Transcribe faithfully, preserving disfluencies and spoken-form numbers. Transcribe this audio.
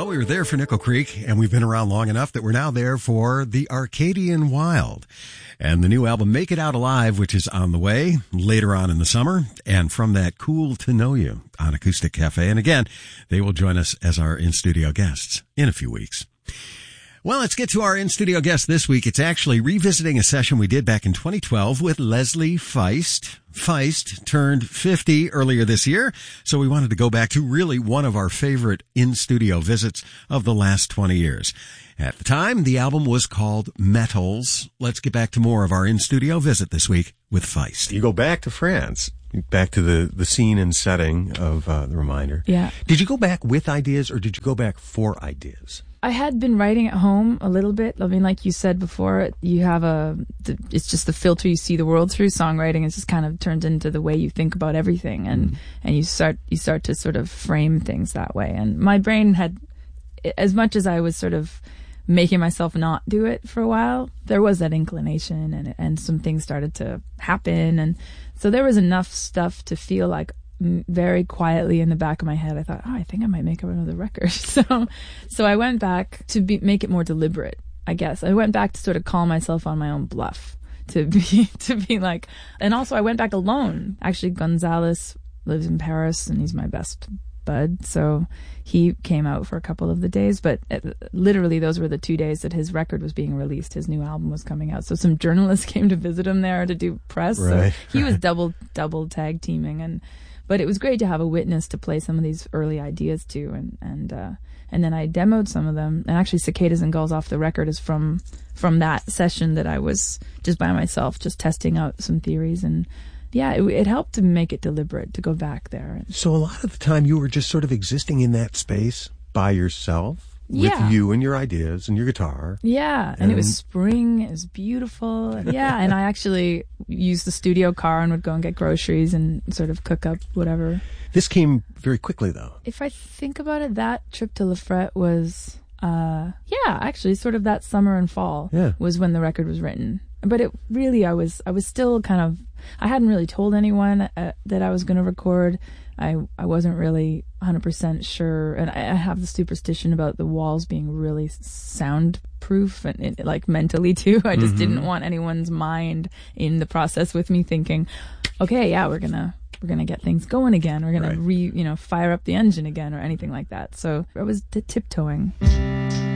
Well, we were there for Nickel Creek, and we've been around long enough that we're now there for the Arcadian Wild. And the new album, Make It Out Alive, which is on the way later on in the summer. And from that, Cool to Know You on Acoustic Cafe. And again, they will join us as our in-studio guests in a few weeks. Well, let's get to our in-studio guest this week. It's actually revisiting a session we did back in twenty twelve with Leslie Feist. Feist turned fifty earlier this year, so we wanted to go back to really one of our favorite in-studio visits of the last twenty years. At the time, the album was called Metals. Let's get back to more of our in-studio visit this week with Feist. You go back to France, back to the, the scene and setting of uh, The Reminder. Yeah. Did you go back with ideas, or did you go back for ideas? I had been writing at home a little bit. I mean, like you said before, you have a, it's just the filter you see the world through. Songwriting is just kind of turned into the way you think about everything, and, mm. and you start, you start to sort of frame things that way. And my brain had, as much as I was sort of making myself not do it for a while, there was that inclination, and, and some things started to happen. And so there was enough stuff to feel like, very quietly in the back of my head, I thought, oh, I think I might make up another record. So, so I went back to be, make it more deliberate, I guess. I went back to sort of call myself on my own bluff, to be, to be like, and also I went back alone. Actually, Gonzalez lives in Paris, and he's my best bud. So he came out for a couple of the days, but it, literally those were the two days that his record was being released. His new album was coming out. So some journalists came to visit him there to do press. Right, so he was double, double tag teaming, and, but it was great to have a witness to play some of these early ideas to, and and uh, and then I demoed some of them. And actually, Cicadas and Gulls Off the Record is from from that session that I was just by myself, just testing out some theories. And yeah, it, it helped to make it deliberate, to go back there. So a lot of the time you were just sort of existing in that space by yourself? With yeah. you and your ideas and your guitar. Yeah, and, and it was spring, it was beautiful. Yeah, and I actually used the studio car and would go and get groceries and sort of cook up whatever. This came very quickly, though. If I think about it, that trip to La Frette was, uh, yeah, actually sort of that summer and fall yeah. was when the record was written. But it really, I was, I was still kind of, I hadn't really told anyone uh, that I was going to record. I, I wasn't really one hundred percent sure, and I, I have the superstition about the walls being really soundproof, and it, like mentally too. I just mm-hmm. didn't want anyone's mind in the process with me thinking, okay, yeah, we're gonna we're gonna get things going again. We're gonna right. re you know fire up the engine again or anything like that. So I was t- tiptoeing.